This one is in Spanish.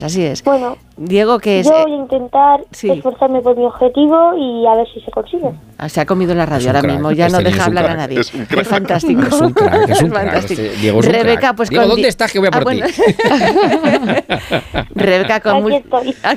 Así es. Bueno, Diego, ¿qué es? yo voy a intentar esforzarme por mi objetivo y a ver si se consigue. Se ha comido la radio Es un ahora crack. mismo, ya no Este niño deja es un hablar a crack. nadie. Es un crack. Es fantástico. Es un crack, es un crack. Fantástico. Este Diego es un Rebeca, crack. pues Diego, con ¿dónde estás? Que voy a por ti. Rebeca, con Aquí estoy.